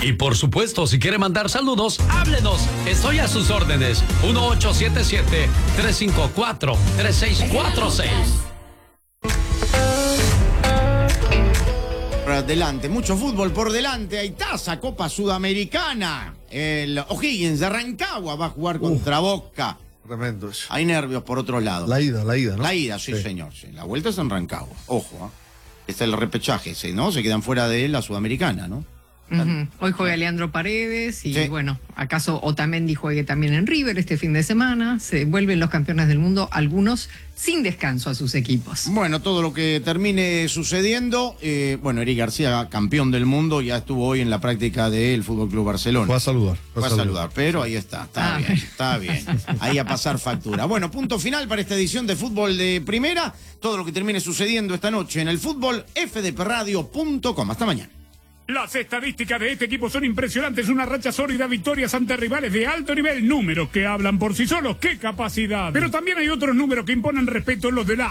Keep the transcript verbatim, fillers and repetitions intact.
Y por supuesto, si quiere mandar saludos, háblenos. Estoy a sus órdenes. uno ocho siete siete, tres cinco cuatro, tres seis cuatro seis. Adelante, mucho fútbol por delante. Hay taza, Copa Sudamericana. El O'Higgins de Rancagua va a jugar contra uh, Boca. Tremendo eso. Hay nervios por otro lado. La ida, la ida, ¿no? La ida, sí, sí. señor. Sí. La vuelta es en Rancagua. Ojo, ¿eh? Este es el repechaje ese, ¿no? Se quedan fuera de la Sudamericana, ¿no? Uh-huh. Hoy juega Leandro Paredes y, sí. bueno, acaso Otamendi juegue también en River este fin de semana. Se vuelven los campeones del mundo, algunos sin descanso a sus equipos. Bueno, todo lo que termine sucediendo. Eh, bueno, Eric García, campeón del mundo, ya estuvo hoy en la práctica del Fútbol Club Barcelona. Fue a saludar. Fue, fue a saludar, saludar, pero ahí está, está ah. bien, está bien. Ahí a pasar factura. Bueno, punto final para esta edición de Fútbol de Primera. Todo lo que termine sucediendo esta noche en el fútbol, f d p radio punto com. Hasta mañana. Las estadísticas de este equipo son impresionantes, una racha sólida, victorias ante rivales de alto nivel, números que hablan por sí solos, ¡qué capacidad! Pero también hay otros números que imponen respeto, los de la